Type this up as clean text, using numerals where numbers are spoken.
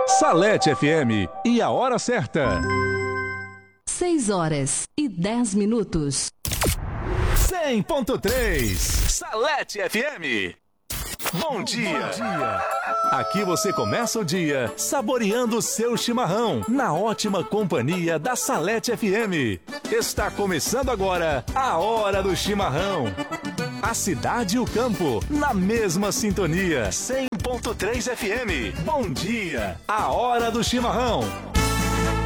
Salete FM e a hora certa. 6h10. 100.3 Salete FM. Bom dia. Aqui você começa o dia saboreando o seu chimarrão na ótima companhia da Salete FM. Está começando agora a Hora do Chimarrão. A cidade e o campo na mesma sintonia. 100.3 FM. Bom dia. A Hora do Chimarrão.